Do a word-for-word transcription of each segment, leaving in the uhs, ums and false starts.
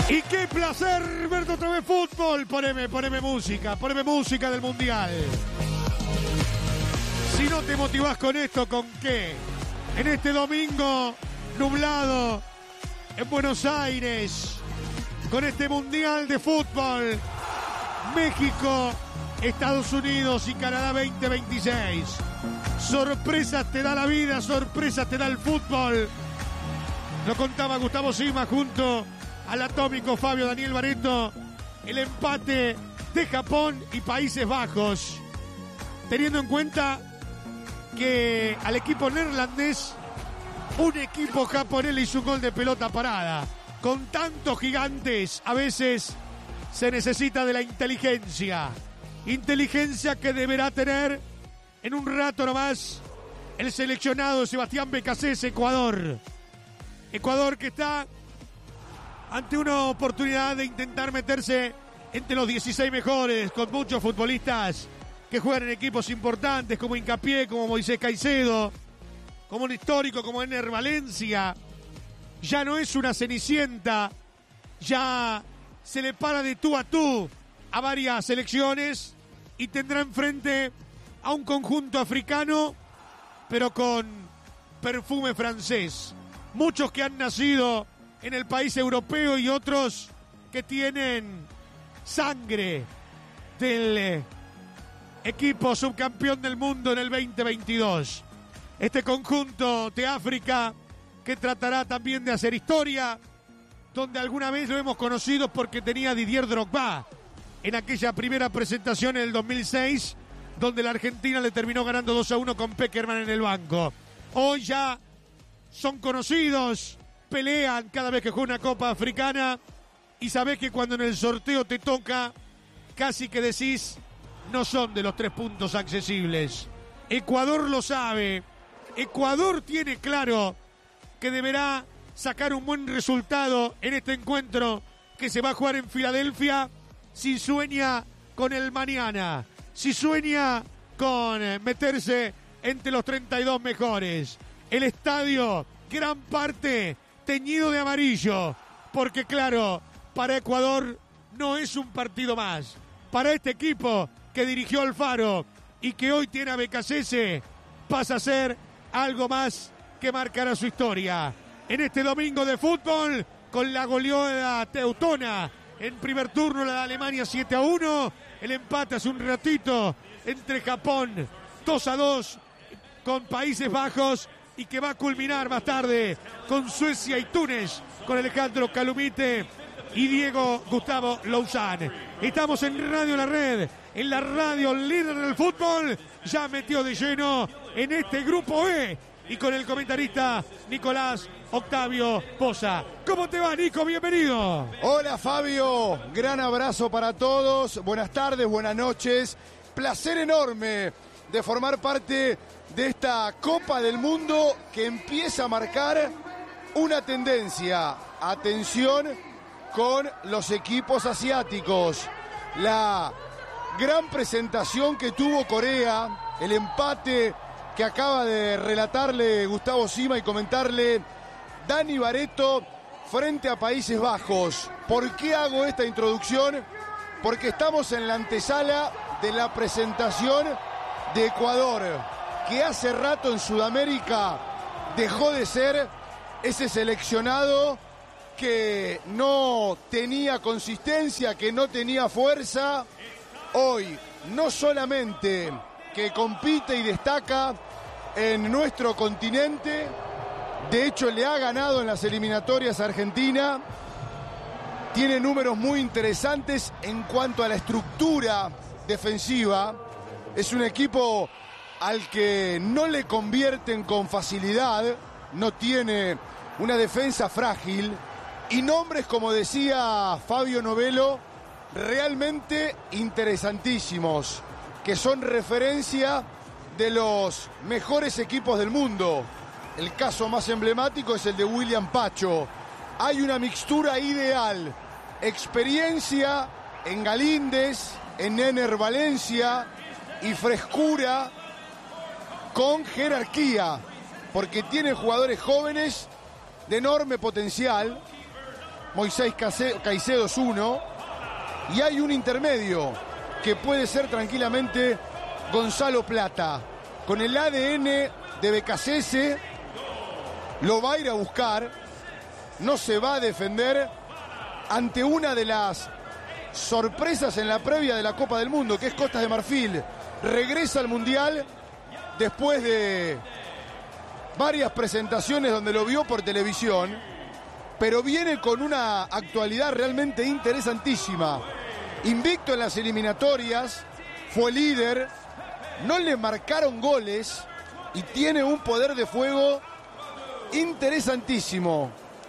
Y qué placer verte otra vez fútbol. Poneme, poneme música, poneme música del Mundial. Si no te motivás con esto, ¿con qué? En este domingo nublado en Buenos Aires, con este Mundial de Fútbol, México, Estados Unidos y Canadá veinte veintiséis. Sorpresas te da la vida, sorpresas te da el fútbol. Lo contaba Gustavo Sima junto al atómico Fabio Daniel Barreto, el empate de Japón y Países Bajos, teniendo en cuenta que al equipo neerlandés, un equipo japonés le hizo un gol de pelota parada. Con tantos gigantes, a veces se necesita de la inteligencia. Inteligencia que deberá tener en un rato nomás el seleccionado Sebastián Becasés, Ecuador. Ecuador que está ante una oportunidad de intentar meterse entre los dieciséis mejores, con muchos futbolistas que juegan en equipos importantes como Hincapié, como Moisés Caicedo, como un histórico como Ener Valencia. Ya no es una cenicienta, ya se le para de tú a tú a varias selecciones y tendrá enfrente a un conjunto africano, pero con perfume francés. Muchos que han nacido en el país europeo y otros que tienen sangre del equipo subcampeón del mundo en el veinte veintidós. Este conjunto de África que tratará también de hacer historia, donde alguna vez lo hemos conocido porque tenía a Didier Drogba en aquella primera presentación en el dos mil seis, donde la Argentina le terminó ganando dos a uno con Peckerman en el banco. Hoy ya son conocidos, pelean cada vez que juega una Copa Africana y sabés que cuando en el sorteo te toca, casi que decís, no son de los tres puntos accesibles. Ecuador lo sabe, Ecuador tiene claro que deberá sacar un buen resultado en este encuentro que se va a jugar en Filadelfia si sueña con el mañana, si sueña con meterse entre los treinta y dos mejores. El estadio, gran parte teñido de amarillo, porque claro, para Ecuador no es un partido más. Para este equipo que dirigió Alfaro y que hoy tiene a Becasese, pasa a ser algo más que marcará su historia. En este domingo de fútbol, con la goleada teutona, en primer turno la de Alemania siete a uno, el empate hace un ratito entre Japón dos a dos con Países Bajos, y que va a culminar más tarde con Suecia y Túnez, con Alejandro Calumite y Diego Gustavo Louzán. Estamos en Radio La Red, en la radio líder del fútbol, ya metió de lleno en este grupo E, y con el comentarista Nicolás Octavio Poza. ¿Cómo te va, Nico? Bienvenido. Hola, Fabio. Gran abrazo para todos. Buenas tardes, buenas noches. Placer enorme de formar parte de esta Copa del Mundo que empieza a marcar una tendencia. Atención con los equipos asiáticos. La gran presentación que tuvo Corea, el empate que acaba de relatarle Gustavo Sima y comentarle Dani Barreto frente a Países Bajos. ¿Por qué hago esta introducción? Porque estamos en la antesala de la presentación de Ecuador, que hace rato en Sudamérica dejó de ser ese seleccionado que no tenía consistencia, que no tenía fuerza. Hoy, no solamente que compite y destaca en nuestro continente, de hecho le ha ganado en las eliminatorias a Argentina, tiene números muy interesantes en cuanto a la estructura defensiva. Es un equipo al que no le convierten con facilidad, no tiene una defensa frágil, y nombres, como decía Fabio Novello, realmente interesantísimos, que son referencia de los mejores equipos del mundo. El caso más emblemático es el de William Pacho. Hay una mixtura ideal, experiencia en Galíndez, en Ener Valencia, y frescura con jerarquía, porque tiene jugadores jóvenes de enorme potencial, Moisés Caicedo es uno. Y hay un intermedio que puede ser tranquilamente Gonzalo Plata. Con el A D N de Becasese, lo va a ir a buscar, no se va a defender ante una de las sorpresas en la previa de la Copa del Mundo, que es Costa de Marfil. Regresa al Mundial después de varias presentaciones donde lo vio por televisión, pero viene con una actualidad realmente interesantísima. Invicto en las eliminatorias, fue líder, no le marcaron goles y tiene un poder de fuego interesantísimo.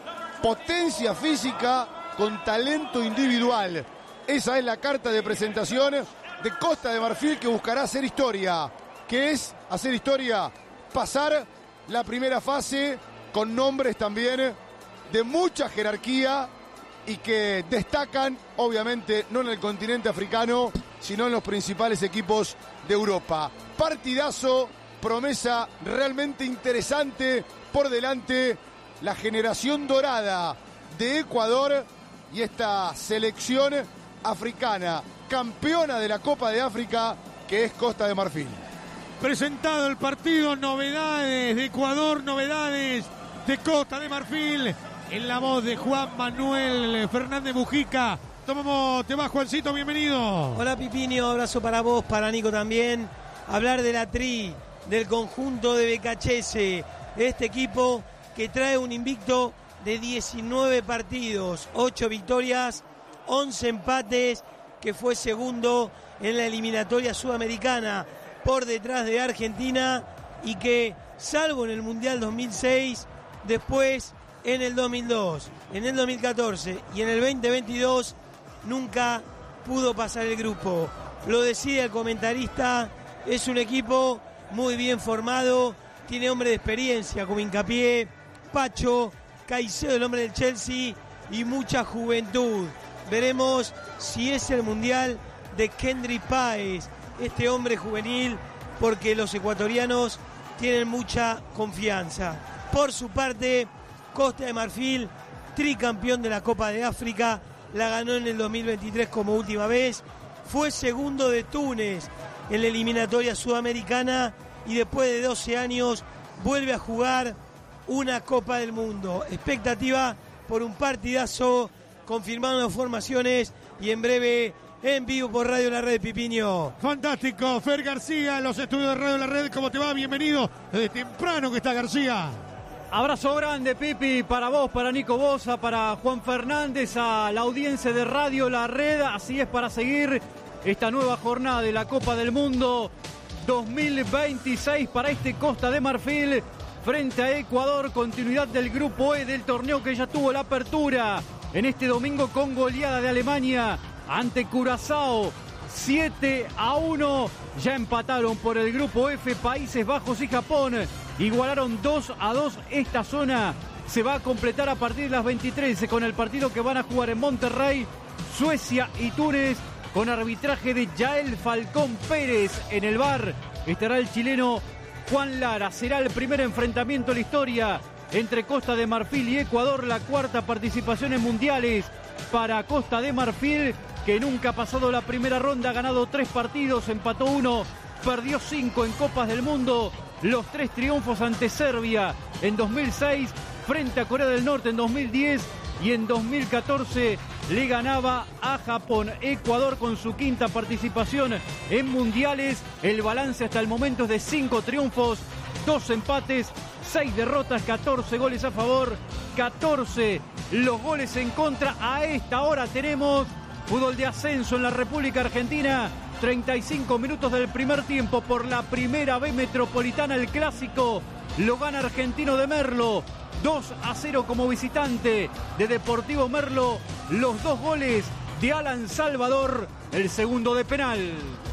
Potencia física con talento individual. Esa es la carta de presentación de Costa de Marfil, que buscará hacer historia. ¿Qué es hacer historia? Pasar la primera fase con nombres también de mucha jerarquía y que destacan, obviamente, no en el continente africano, sino en los principales equipos de Europa. Partidazo, promesa realmente interesante por delante, la generación dorada de Ecuador y esta selección africana, campeona de la Copa de África, que es Costa de Marfil. Presentado el partido, novedades de Ecuador, novedades de Costa de Marfil, en la voz de Juan Manuel Fernández Mujica. Tomamos, te va Juancito, bienvenido. Hola Pipinio, abrazo para vos, para Nico también. Hablar de la tri, del conjunto de Becasese, este equipo que trae un invicto de diecinueve partidos, ocho victorias, once empates, que fue segundo en la eliminatoria sudamericana por detrás de Argentina y que, salvo en el Mundial dos mil seis, después en el dos mil dos, en el dos mil catorce y en el veinte veintidós nunca pudo pasar el grupo. Lo decide el comentarista, es un equipo muy bien formado, tiene hombre de experiencia como Hincapié, Pacho, Caicedo, el hombre del Chelsea, y mucha juventud. Veremos si es el Mundial de Kendry Páez, este hombre juvenil, porque los ecuatorianos tienen mucha confianza. Por su parte, Costa de Marfil, tricampeón de la Copa de África, la ganó en el dos mil veintitrés como última vez, fue segundo de Túnez en la eliminatoria sudamericana y después de doce años vuelve a jugar una Copa del Mundo. Expectativa por un partidazo, confirmando formaciones y en breve en vivo por Radio La Red, Pipiño. Fantástico, Fer García, los estudios de Radio La Red, ¿cómo te va? Bienvenido. Desde temprano que está García. Abrazo grande, Pipi, para vos, para Nico Bosa, para Juan Fernández, a la audiencia de Radio La Red. Así es, para seguir esta nueva jornada de la Copa del Mundo dos mil veintiséis para este Costa de Marfil frente a Ecuador. Continuidad del grupo E del torneo que ya tuvo la apertura en este domingo con goleada de Alemania ante Curazao. siete a uno. Ya empataron por el grupo F Países Bajos y Japón. Igualaron dos a dos. Esta zona se va a completar a partir de las veintitrés con el partido que van a jugar en Monterrey, Suecia y Túnez, con arbitraje de Yael Falcón Pérez. En el V A R estará el chileno Juan Lara. Será el primer enfrentamiento en la historia entre Costa de Marfil y Ecuador, la cuarta participación en mundiales para Costa de Marfil, que nunca ha pasado la primera ronda, ha ganado tres partidos, empató uno, perdió cinco en Copas del Mundo. Los tres triunfos ante Serbia en dos mil seis, frente a Corea del Norte en dos mil diez y en dos mil catorce le ganaba a Japón. Ecuador con su quinta participación en mundiales, el balance hasta el momento es de cinco triunfos, dos empates, seis derrotas, catorce goles a favor, catorce los goles en contra. A esta hora tenemos fútbol de ascenso en la República Argentina. treinta y cinco minutos del primer tiempo por la primera B Metropolitana. El clásico lo gana Argentino de Merlo, dos a cero como visitante de Deportivo Merlo. Los dos goles de Alan Salvador, el segundo de penal.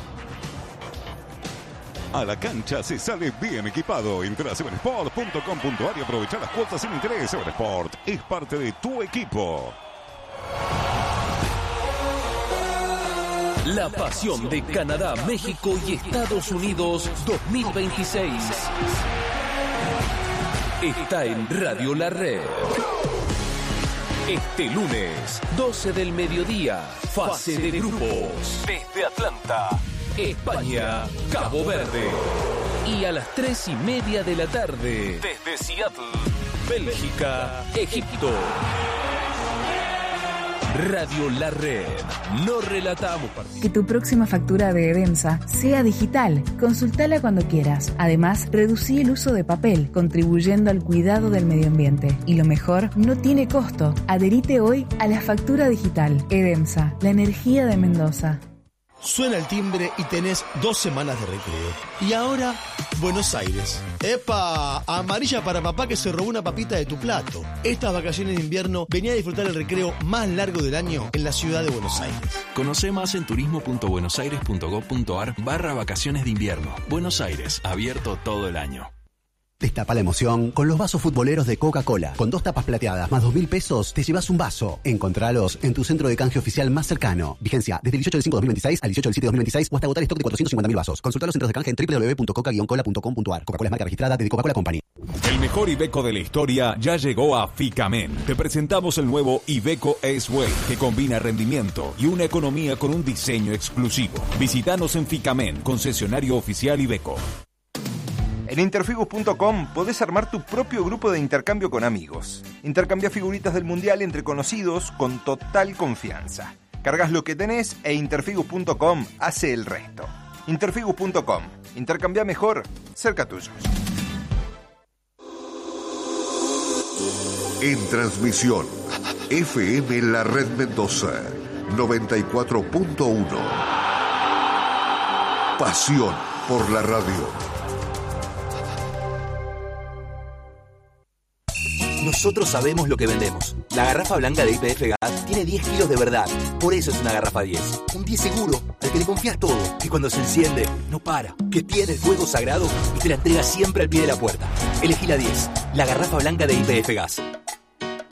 A la cancha se sale bien equipado. Entra a seven sport punto com punto a r y aprovecha las cuotas sin interés. seven Sport es parte de tu equipo. La pasión de Canadá, México y Estados Unidos dos mil veintiséis está en Radio La Red. Este lunes, doce del mediodía, fase de grupos. Desde Atlanta, España, Cabo Verde. Y a las tres y media de la tarde, desde Seattle, Bélgica, Egipto. Radio La Red. No relatamos partidos. Que tu próxima factura de Edemsa sea digital. Consultala cuando quieras. Además, reducí el uso de papel, contribuyendo al cuidado del medio ambiente. Y lo mejor, no tiene costo. Adherite hoy a la factura digital. Edemsa, la energía de Mendoza. Suena el timbre y tenés dos semanas de recreo. Y ahora, Buenos Aires. ¡Epa! Amarilla para papá que se robó una papita de tu plato. Estas vacaciones de invierno venía a disfrutar el recreo más largo del año en la ciudad de Buenos Aires. Conoce más en turismo.buenosaires.gov.ar barra vacaciones de invierno. Buenos Aires, abierto todo el año. Destapa la emoción con los vasos futboleros de Coca-Cola. Con dos tapas plateadas más dos mil pesos, te llevas un vaso. Encontralos en tu centro de canje oficial más cercano. Vigencia desde el dieciocho del cinco de dos mil veintiséis al dieciocho del siete de dos mil veintiséis o hasta agotar stock de cuatrocientos cincuenta mil vasos. Consulta los centros de canje en doble u doble u doble u punto coca guion cola punto com punto a r. Coca-Cola es marca registrada de The Coca-Cola Company. El mejor Iveco de la historia ya llegó a Ficamen. Te presentamos el nuevo Iveco S-Way, que combina rendimiento y una economía con un diseño exclusivo. Visítanos en Ficamen, concesionario oficial Iveco. En interfigus punto com podés armar tu propio grupo de intercambio con amigos. Intercambia figuritas del mundial entre conocidos con total confianza. Cargas lo que tenés e interfigus punto com hace el resto. interfigus punto com. Intercambia mejor, cerca tuyos. En transmisión, F M La Red Mendoza, noventa y cuatro punto uno. Pasión por la radio. Nosotros sabemos lo que vendemos. La garrafa blanca de Y P F Gas tiene diez kilos de verdad. Por eso es una garrafa diez. Un diez seguro, al que le confías todo. Que cuando se enciende, no para. Que tiene el fuego sagrado y te la entrega siempre al pie de la puerta. Elegí la diez, la garrafa blanca de Y P F Gas.